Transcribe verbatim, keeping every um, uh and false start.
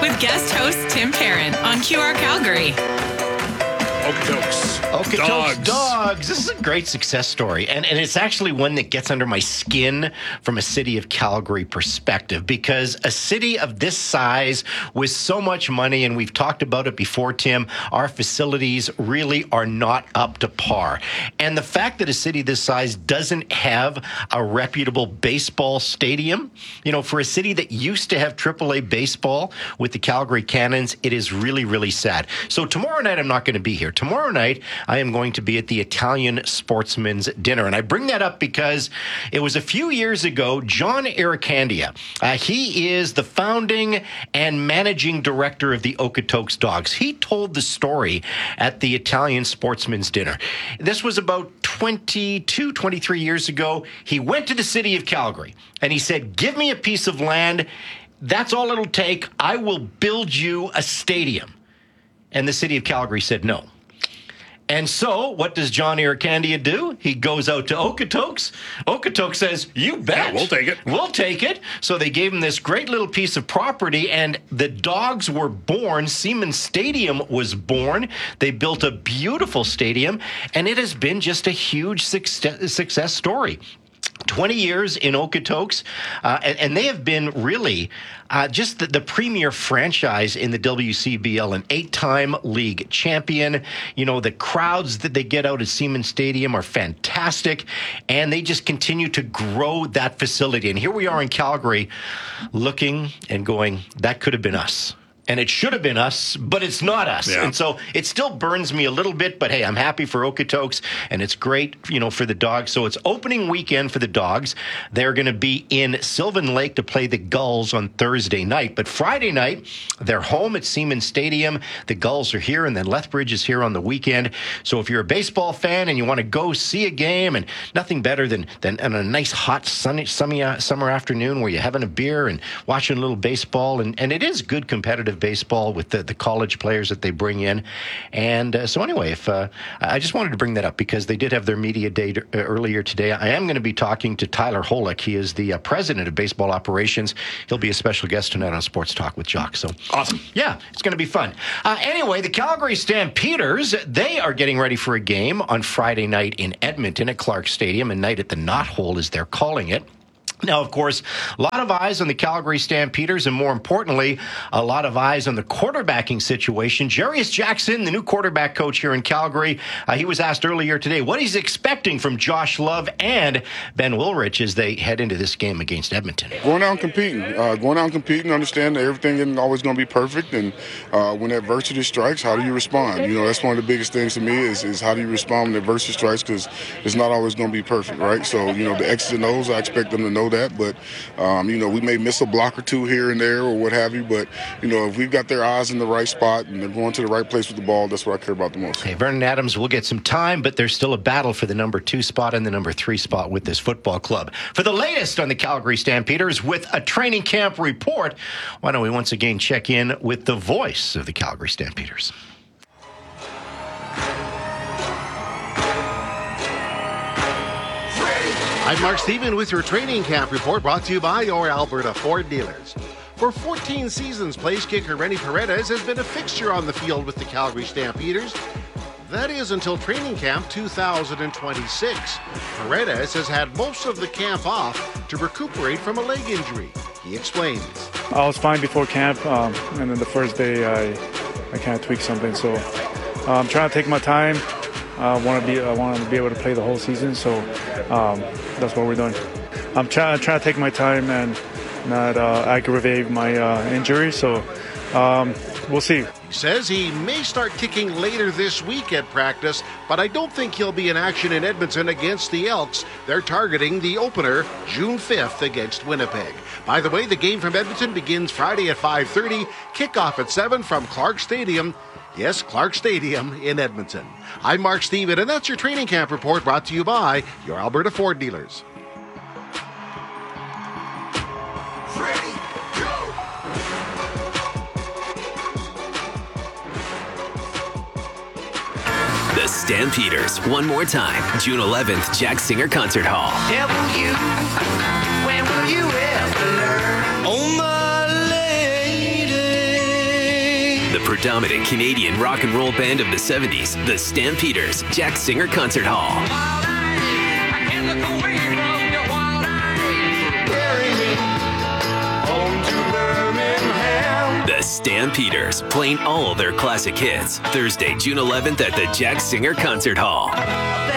with guest host Tim Perrin on Q R Calgary. Okotoks. Okotoks Dogs. Dogs. This is a great success story. And, and it's actually one that gets under my skin from a city of Calgary perspective, because a city of this size with so much money, and we've talked about it before, Tim, our facilities really are not up to par. And the fact that a city this size doesn't have a reputable baseball stadium, you know, for a city that used to have triple A baseball with the Calgary Cannons, it is really, really sad. So tomorrow night, I'm not going to be here. Tomorrow night, I am going to be at the Italian Sportsman's Dinner. And I bring that up because it was a few years ago, John Iracandia. Uh, he is the founding and managing director of the Okotoks Dogs. He told the story at the Italian Sportsman's Dinner. This was about twenty-two, twenty-three years ago. He went to the city of Calgary and he said, give me a piece of land. That's all it'll take. I will build you a stadium. And the city of Calgary said no. And so, what does John Iracandia do? He goes out to Okotoks. Okotoks says, you bet. Yeah, we'll take it. We'll take it. So they gave him this great little piece of property, and the Dogs were born. Siemens Stadium was born. They built a beautiful stadium, and it has been just a huge success, success story. twenty years in Okotoks, uh, and, and they have been really uh, just the, the premier franchise in the W C B L, an eight-time league champion. You know, the crowds that they get out at Siemens Stadium are fantastic, and they just continue to grow that facility. And here we are in Calgary looking and going, that could have been us. And it should have been us, but it's not us. Yeah. And so it still burns me a little bit, but hey, I'm happy for Okotoks, and it's great, you know, for the Dogs. So it's opening weekend for the Dogs. They're going to be in Sylvan Lake to play the Gulls on Thursday night. But Friday night, they're home at Siemens Stadium. The Gulls are here, and then Lethbridge is here on the weekend. So if you're a baseball fan and you want to go see a game, and nothing better than, than on a nice, hot, sunny, sunny uh, summer afternoon where you're having a beer and watching a little baseball, and, and it is good competitive baseball with the, the college players that they bring in. And uh, so anyway, if uh, I just wanted to bring that up because they did have their media day t- uh, earlier today. I am going to be talking to Tyler Holick. He is the uh, president of baseball operations. He'll be a special guest tonight on Sports Talk with Jock. So Awesome. Yeah, it's going to be fun. Uh, anyway, the Calgary Stampeders, they are getting ready for a game on Friday night in Edmonton at Clark Stadium, a night at the Knothole as they're calling it. Now, of course, a lot of eyes on the Calgary Stampeders, and more importantly, a lot of eyes on the quarterbacking situation. Jarius Jackson, the new quarterback coach here in Calgary, uh, he was asked earlier today what he's expecting from Josh Love and Ben Willrich as they head into this game against Edmonton. Going out and competing. Uh, going out and competing, understand that everything isn't always going to be perfect, and uh, when adversity strikes, how do you respond? You know, that's one of the biggest things to me is, is how do you respond when adversity strikes, because it's not always going to be perfect, right? So, you know, the X's and O's, I expect them to know that, but um, you know, we may miss a block or two here and there or what have you, but you know, if we've got their eyes in the right spot and they're going to the right place with the ball, that's what I care about the most. Okay, Vernon Adams will get some time, but there's still a battle for the number two spot and the number three spot with this football club. For the latest on the Calgary Stampeders with a training camp report, why don't we once again check in with the voice of the Calgary Stampeders. I'm Mark Stephen with your training camp report brought to you by your Alberta Ford dealers. For fourteen seasons, place kicker Rennie Paredes has been a fixture on the field with the Calgary Stampeders. That is until training camp two thousand twenty-six. Paredes has had most of the camp off to recuperate from a leg injury. He explains. I was fine before camp, um, and then the first day I, I kind of tweaked something. So uh, I'm trying to take my time. I want to be I want to be able to play the whole season, so um, that's what we're doing. I'm trying trying to take my time and not uh, aggravate my uh, injury. So um, we'll see. He says he may start kicking later this week at practice, but I don't think he'll be in action in Edmonton against the Elks. They're targeting the opener June fifth against Winnipeg. By the way, the game from Edmonton begins Friday at five thirty. Kickoff at seven from Clark Stadium. Yes, Clark Stadium in Edmonton. I'm Mark Stephen, and that's your training camp report brought to you by your Alberta Ford dealers. Ready, go! The Stampeders, one more time, June eleventh, Jack Singer Concert Hall. W, when will you ever learn? Oh, my lady. dominant Canadian rock and roll band of the seventies, the Stampeders, Jack Singer Concert Hall. The Stampeders, playing all their classic hits. Thursday, June eleventh at the Jack Singer Concert Hall.